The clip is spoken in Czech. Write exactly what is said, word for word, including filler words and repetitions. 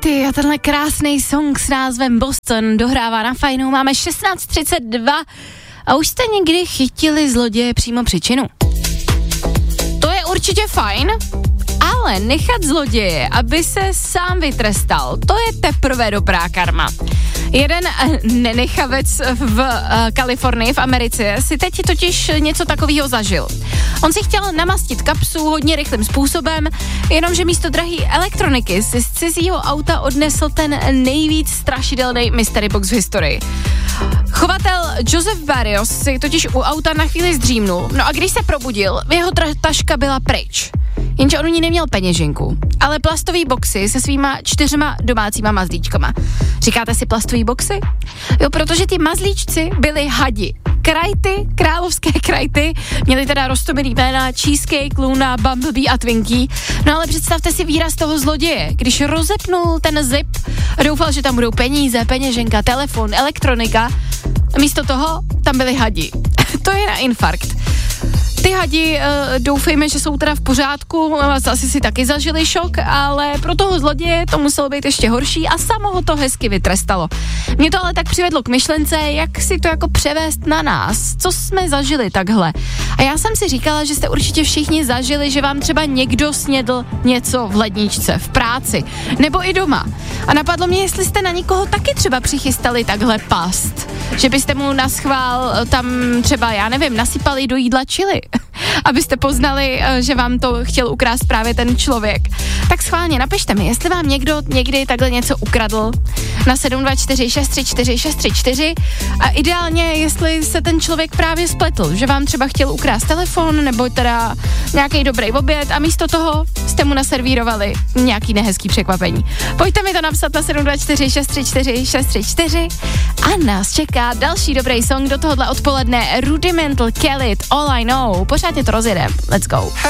City a tenhle krásný song s názvem Boston dohrává na Fajnu. Máme šestnáct třicet dva a už jste někdy chytili zloděje přímo při činu. To je určitě fajn, ale nechat zloděje, aby se sám vytrestal, to je teprve dobrá karma. Jeden nenechavec v uh, Kalifornii v Americe si teď totiž něco takového zažil. On si chtěl namastit kapsu hodně rychlým způsobem, jenomže místo drahý elektroniky si z cizího auta odnesl ten nejvíc strašidelný mystery box v historii. Chovatel Joseph Barrios si totiž u auta na chvíli zdřímnul, no a když se probudil, jeho tra- taška byla pryč. Jenže on u ní neměl peněženku, ale plastový boxy se svýma čtyřma domácíma mazlíčkama. Říkáte si plastový boxy? Jo, protože ty mazlíčci byli hadi. Krajty, královské krajty, měli teda roztomilý jména Cheesecake, Luna, Bumblebee a Twinkie. No ale představte si výraz toho zloděje, když rozepnul ten zip a doufal, že tam budou peníze, peněženka, telefon, elektronika. Místo toho tam byli hadi. To je na infarkt. Ty hadi, uh, doufejme, že jsou teda v pořádku, asi si taky zažili šok, ale pro toho zloděje to muselo být ještě horší a samo ho to hezky vytrestalo. Mě to ale tak přivedlo k myšlence, jak si to jako převést na nás, co jsme zažili takhle. A já jsem si říkala, že jste určitě všichni zažili, že vám třeba někdo snědl něco v ledničce, v práci, nebo i doma. A napadlo mě, jestli jste na někoho taky třeba přichystali takhle past, že byste mu naschvál tam třeba, já nevím, nasypali do jídla chili, abyste poznali, že vám to chtěl ukrást právě ten člověk. Tak schválně napište mi, jestli vám někdo někdy takhle něco ukradl na sedm dva čtyři šest tři čtyři šest tři čtyři a ideálně, jestli se ten člověk právě spletl, že vám třeba chtěl ukrást telefon nebo teda nějaký dobrý oběd a místo toho jste mu naservírovali nějaký nehezký překvapení. Pojďte mi to napsat na sedm dva čtyři šest tři čtyři šest tři čtyři a nás čeká další dobrý song do tohohle odpoledne Rudimental Khalid All I Know. Pořádně to rozjedem. Let's go.